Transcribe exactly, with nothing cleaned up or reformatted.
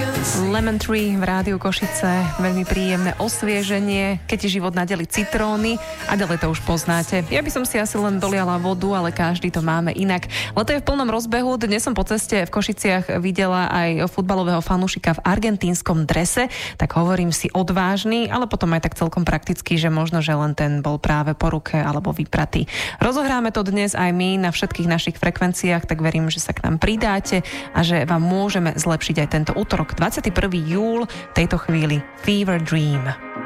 Lemon Tree v rádiu Košice, veľmi príjemné osvieženie, keď je život nadeli citróny a ďalej to už poznáte. Ja by som si asi len doliala vodu, ale každý to máme inak. Leto je v plnom rozbehu, dnes som po ceste v Košiciach videla aj futbalového fanúšika v argentínskom drese, tak hovorím si odvážny, ale potom aj tak celkom prakticky, že možno, že len ten bol práve po ruke alebo vypratý. Rozohráme to dnes aj my na všetkých našich frekvenciách, tak verím, že sa k nám pridáte a že vám môžeme zlepšiť aj tento útorok dvadsiateho prvého júla, v tejto chvíli Fever Dream.